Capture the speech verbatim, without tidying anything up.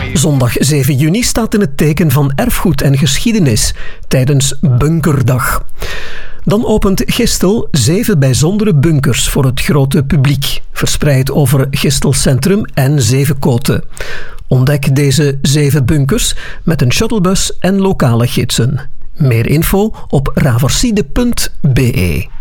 Zondag zeven juni staat in het teken van erfgoed en geschiedenis tijdens Bunkerdag. Dan opent Gistel zeven bijzondere bunkers voor het grote publiek, verspreid over Gistel Centrum en Zevenkoten. Ontdek deze zeven bunkers met een shuttlebus en lokale gidsen. Meer info op raverside punt be.